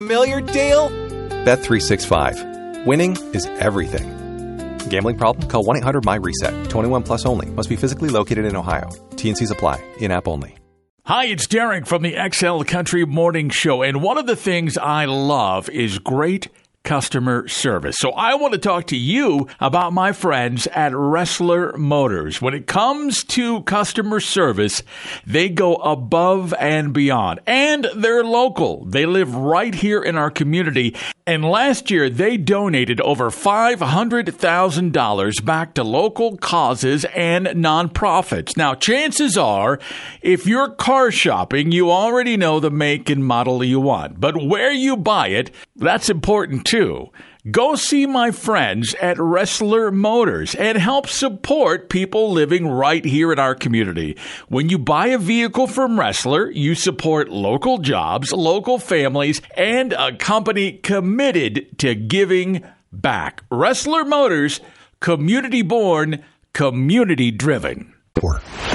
Familiar, Dale? Bet365. Winning is everything. Gambling problem? Call 1-800-MY-RESET. 21 plus only. Must be physically located in Ohio. T&Cs apply. In-app only. Hi, it's Derek from the XL Country Morning Show. And one of the things I love is great customer service. So I want to talk to you about my friends at Ressler Motors. When it comes to customer service, they go above and beyond. And they're local. They live right here in our community. And last year, they donated over $500,000 back to local causes and nonprofits. Now, chances are, if you're car shopping, you already know the make and model you want. But where you buy it, that's important too. Go see my friends at Ressler Motors and help support people living right here in our community. When you buy a vehicle from Ressler, you support local jobs, local families, and a company committed to giving back. Ressler Motors, community born, community driven.